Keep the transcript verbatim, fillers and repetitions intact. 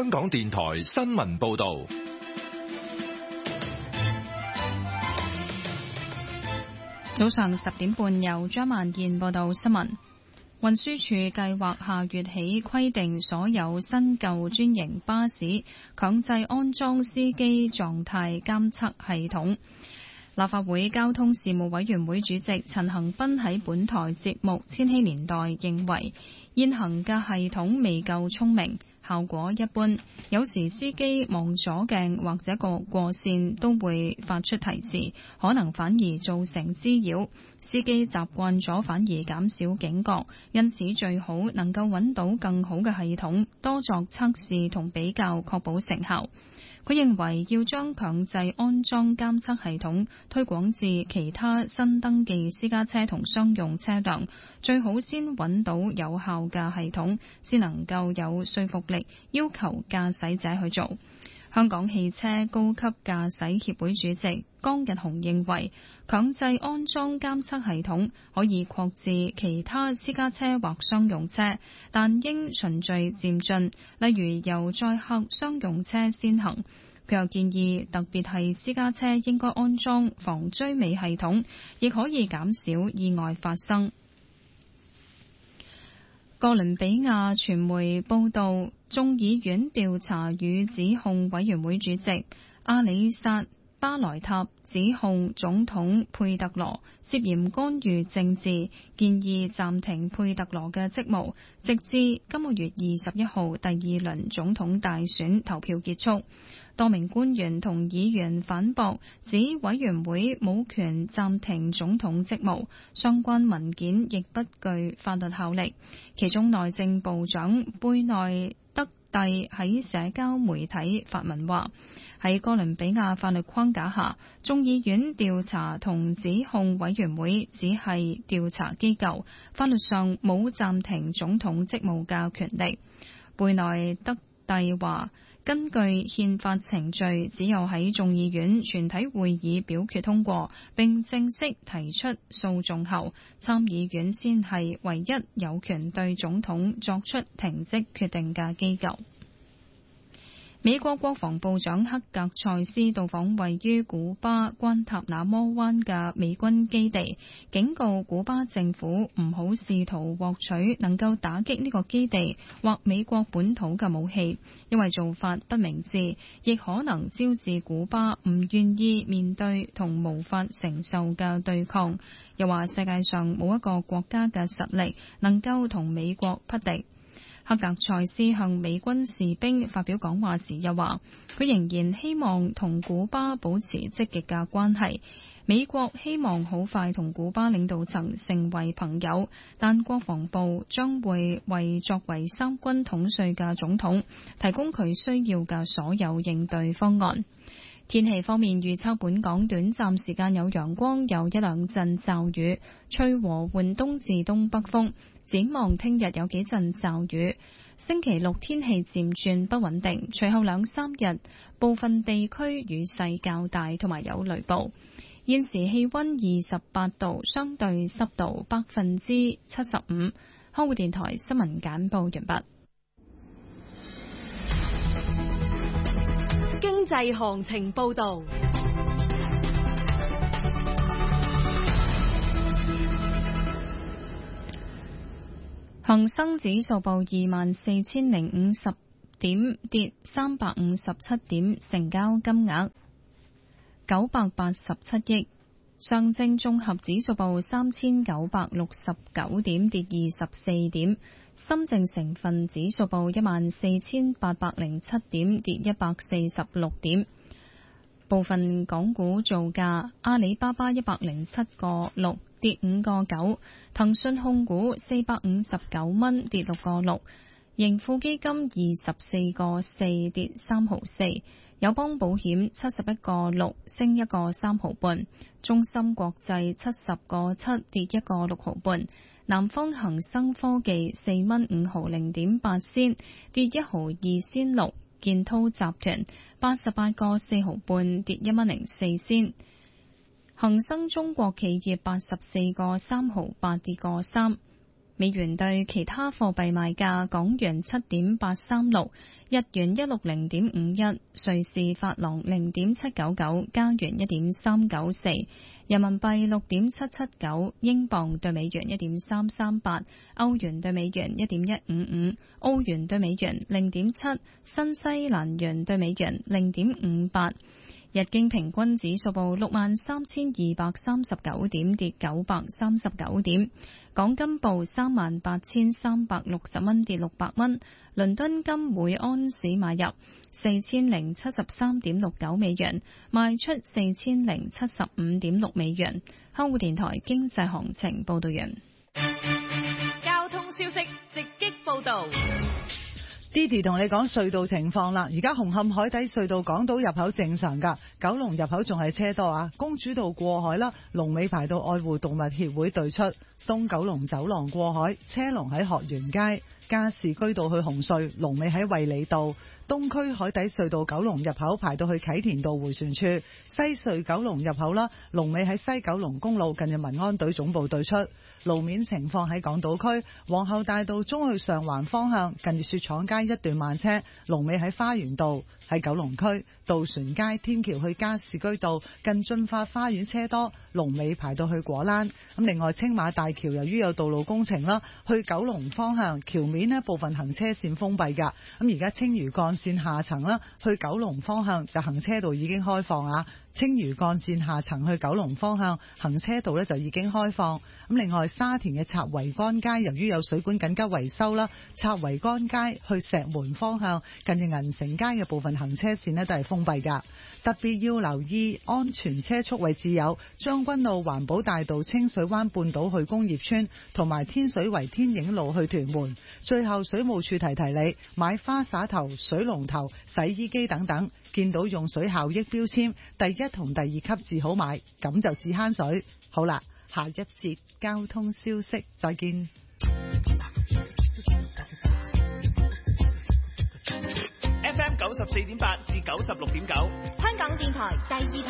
香港電台新聞報道。 早上十點半，由張萬燕報道新聞。運輸署計劃下月起規定所有新舊專營巴士強制安裝司機狀態監測系統。立法會交通事務委員會主席陳恒鑌喺本台節目《千禧年代》認為，現行嘅系統未夠聰明，效果一般，有時司機望左鏡或者個過線都會發出提示，可能反而造成滋擾。司機習慣咗反而減少警覺，因此最好能夠揾到更好嘅系統，多作測試同比較，確保成效。佢認為要將強制安裝監測系統推廣至其他新登記私家車同商用車輛，最好先揾到有效嘅系統，先能夠有說服力要求駕駛者去做。香港汽車高級駕駛協會主席江日雄認為，強制安裝監測系統可以擴至其他私家車或商用車，但應循序漸進，例如由載客商用車先行。佢又建議，特別係私家車應該安裝防追尾系統，亦可以減少意外發生。哥倫比亞傳媒報道，眾議院調查與指控委員會主席阿里薩巴萊塔指控總統佩特羅涉嫌干預政治，建議暫停佩特羅嘅職務，直至今個月二十一號第二輪總統大選投票結束。多名官員同議員反駁，指委員會冇權暫停總統職務，相關文件亦不具法律效力。其中內政部長貝內德蒂喺社交媒體發文話，喺哥倫比亞法律框架下，眾議院調查同指控委員會只係調查機構，法律上冇暫停總統職務嘅權力。貝內德蒂話，根據憲法程序，只有喺眾議院全體會議表決通過並正式提出訴訟後，參議院先係唯一有權對總統作出停職決定嘅機構。美國國防部長克格塞斯到訪位於古巴關塔那摩灣嘅美軍基地，警告古巴政府唔好試圖獲取能夠打擊呢個基地或美國本土嘅武器，因為做法不明智，亦可能招致古巴唔願意面對同無法承受嘅對抗。又話世界上冇一個國家嘅實力能夠同美國匹敵。克格塞斯向美軍士兵發表講話時又話，佢仍然希望同古巴保持積極嘅關係。美國希望好快同古巴領導層成為朋友，但國防部將會為作為三軍統帥嘅總統提供佢需要嘅所有應對方案。天氣方面預測，本港短暫時間有陽光，有一兩陣驟雨，吹和緩東至東北風。展望聽日有幾陣驟雨，星期六天氣漸轉不穩定，隨後兩三日部分地區雨勢較大，同埋有雷暴。現時氣溫二十八度，相對濕度百分之七十五。香港電台新聞簡報完畢。 經濟行情報道。 恒生指數報二萬四千零五十點，跌三百五十七點，成交金額九百八十七億。上證綜合指數報三千九百六十九點，跌二十四點。深證成分指數報一萬四千八百零七點，跌一百四十六點。部分港股造價，阿里巴巴一百零七個六，跌五個九，騰訊控股四百五十九蚊，跌六個六，盈富基金二十四個四，跌三毫四，友邦保險七十一個六，升一個三毫半，中芯國際七十個七，跌一個六毫半，南方恒生科技四蚊五毫零點八仙，跌一毫二仙六，建滔集團八十八個四毫半，跌一蚊零四仙。恒生中國企業八十四個三毫八，跌個三。 美元對其他貨幣賣價：港元七點八三六，日元一六零點五一，瑞士法郎零點七九九，加元一點三九四，人民幣六點七七九，英鎊對美元一點三三八，歐元對美元一點一五五，澳元對美元零點七，新西蘭元對美元零點五八。日經平均指數報六萬三千二百三十九點，跌九百三十九點。港金報三萬八千三百六十蚊，跌六百蚊。倫敦金每安士買入四千零七十三點六九美元，賣出四千零七十五點六美元。香港電台經濟行情報道完。 交通消息直擊報道。 Didi 同你講隧道情況啦，而家紅磡海底隧道港島入口正常噶，九龍入口仲係車多啊。公主道過海啦，龍尾排到愛護動物協會對出，東九龍走廊過海，車龍喺學園街，加士居道去紅隧，龍尾喺衛理道。東區海底隧道九龍入口排到去啟田道迴旋處，西隧九龍入口啦，龍尾喺西九龍公路近住民安隊總部對出。路面情況喺港島區皇后大道中去上環方向，近住雪廠街一段慢車，龍尾喺花園道。喺九龍區渡船街天橋去加士居道近駿發花園車多，龍尾排到去果欄。咁另外青馬大橋由於有道路工程啦，去九龍方向橋面呢部分行車線封閉噶。咁而家青嶼幹線下層啦，去九龍方向就行車道已經開放啊。青嶼幹線下層去九龍方向行車道呢就已經開放。咁另外沙田嘅插桅杆街由於有水管緊急維修啦，插桅杆街去石門方向近住銀城街嘅部分行車線呢都係封閉噶。特別要留意安全車速位置有將軍澳環保大道清水灣半島去工業村，同埋天水圍天影路去屯門。最後水務署提提你，買花灑頭、水龍頭、洗衣機等等，見到用水效益標籤第一同第二級至好買，咁就至慳水。好啦，下一節交通消息再見。 F M 九十四點八至九十六點九， 香港電台第二台。